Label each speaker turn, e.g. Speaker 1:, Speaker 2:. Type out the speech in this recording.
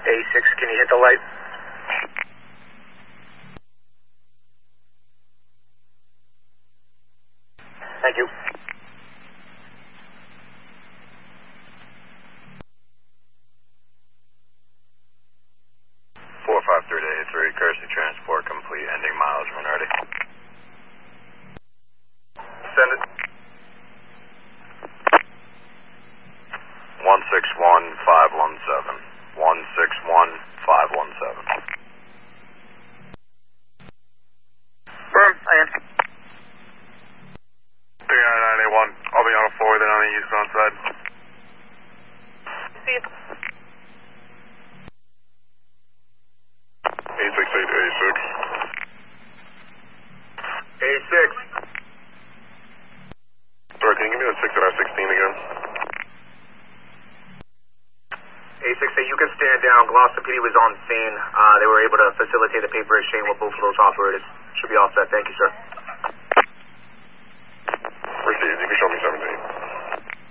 Speaker 1: A6, can you hit the light? Thank you.
Speaker 2: Courtesy transport complete, ending mileage when ready. Send it. 161517. 161517.
Speaker 1: Firm, I am.
Speaker 2: 3981. I'll be on a 4 then on the eastbound side.
Speaker 1: See you.
Speaker 2: 868 A6. Sorry, can you give me the 6 at R16 again?
Speaker 1: A6, you can stand down. Gloucester PD was on scene. They were able to facilitate a paper exchange with both of those operators. Should be all set. Thank you, sir.